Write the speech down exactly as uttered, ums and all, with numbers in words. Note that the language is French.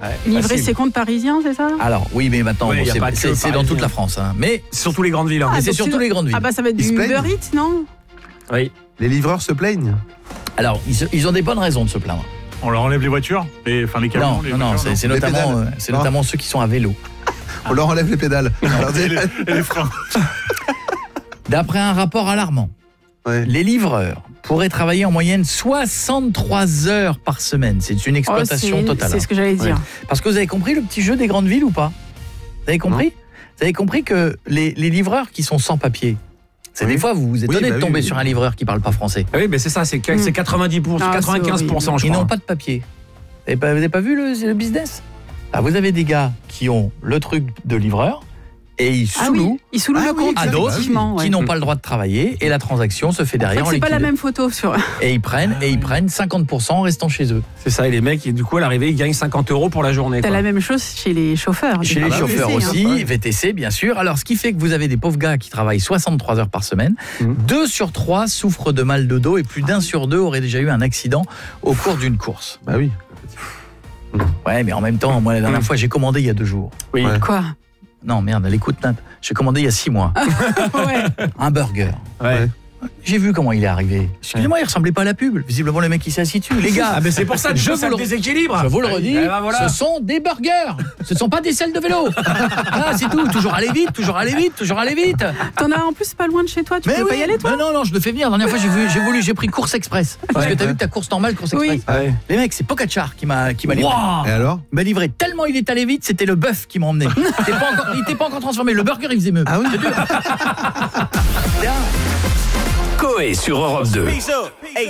Ouais. Livrer Facile. ses comptes parisiens, c'est ça? Alors, oui, mais maintenant, Ouais, bon, y a c'est, pas que c'est, c'est dans parisien. toute la France. Hein. Mais C'est surtout les grandes villes. Hein. Ah, mais c'est donc surtout tu- les grandes villes. Ah bah ça va être Ils se du plaignent. Uber Eats, non? Oui. Les livreurs se plaignent. alors, ils, se- ils ont des bonnes raisons de se plaindre. On leur enlève les voitures, les, enfin les camions, Non, les non, non, voitures, c'est, c'est Les notamment, pédales. euh, c'est Non. notamment ceux qui sont à vélo. On leur enlève les pédales. Alors, et, les, et les freins. D'après un rapport alarmant, ouais. les livreurs pourraient travailler en moyenne soixante-trois heures par semaine. C'est une exploitation Oh, c'est, totale. c'est ce que j'allais dire. Parce que vous avez compris le petit jeu des grandes villes ou pas? Vous avez compris? Vous avez compris que les, les livreurs qui sont sans papier, c'est Oui. des fois vous vous étonnez Oui, bah de tomber oui, oui. sur un livreur qui parle pas français. Oui, mais c'est ça, c'est, que- c'est quatre-vingt-dix pour cent, Ah, c'est quatre-vingt-quinze pour cent, je Ils crois. n'ont pas de papier. Vous n'avez pas, vous avez pas vu le, le business? Ah, vous avez des gars qui ont le truc de livreur et ils Ah sous-louent oui, ils sous-louent Ah le oui, compte, à d'autres effectivement. qui ouais. n'ont pas le droit de travailler et la transaction se fait C'est derrière en vrai que c'est pas liquide. la même photo sur. Et ils prennent et ils prennent cinquante pour cent en restant chez eux. C'est ça, et les mecs, du coup, à l'arrivée, ils gagnent cinquante euros pour la journée. T'as quoi. la même chose chez les chauffeurs. Chez des les V T C, chauffeurs hein. aussi, Ouais. V T C bien sûr. Alors ce qui fait que vous avez des pauvres gars qui travaillent soixante-trois heures par semaine, Mhm. deux sur trois souffrent de mal de dos et plus d'un sur deux aurait déjà eu un accident au cours d'une course. Bah oui. Ouais, mais en même temps, moi la dernière fois j'ai commandé il y a deux jours. Oui. Ouais. Quoi? Non merde, elle écoute Nat. J'ai commandé il y a six mois Ouais. un burger. Ouais. J'ai vu comment il est arrivé. Excusez-moi, il ressemblait pas à la pub. Visiblement le mec il s'est assis dessus. Les gars, Ah, mais c'est pour ça, du Je coup, vous ça le- le déséquilibre. je vous le redis, Eh ben voilà. ce sont des burgers. Ce ne sont pas des selles de vélo. Ah, c'est tout. Toujours aller vite, toujours aller vite, toujours aller vite. T'en as en plus pas loin de chez toi, tu peux pas y aller toi? Mais non, non, je le fais venir. La dernière fois, j'ai, vu, j'ai voulu, j'ai pris course express. Parce Ouais, que t'as ouais. vu que ta course normale, course Oui. express. Ouais. Les mecs, c'est Pogacar qui m'a, qui m'a livré. Wow. Et alors? Il m'a livré tellement il est allé vite, c'était le bœuf qui m'a emmené. Il était pas encore, il était pas encore transformé. Le burger, il faisait mieux. Ah oui. Bien. Coé sur Europe deux.